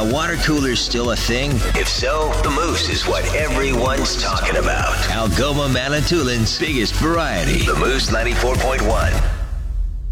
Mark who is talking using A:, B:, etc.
A: water coolers still a thing? If so, the Moose is what everyone's talking about. Algoma Manitoulин's biggest variety. The Moose 94.1.